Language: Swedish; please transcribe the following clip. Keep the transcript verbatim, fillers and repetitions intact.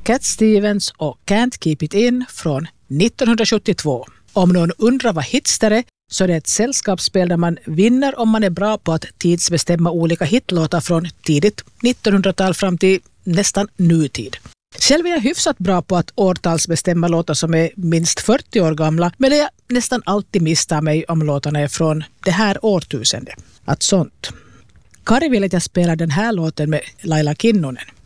Cat Stevens och Can't Keep It In från nittonhundrasjuttiotvå. Om någon undrar vad hitster är, så är det ett sällskapsspel där man vinner om man är bra på att tidsbestämma olika hitlåtar från tidigt nittonhundratal fram till nästan nutid. Själv är jag hyfsat bra på att årtalsbestämma låtar som är minst fyrtio år gamla, men jag nästan alltid misstar mig om låtarna är från det här årtusendet. Att sånt. Kari vill att jag spelar den här låten med Laila Kinnunen.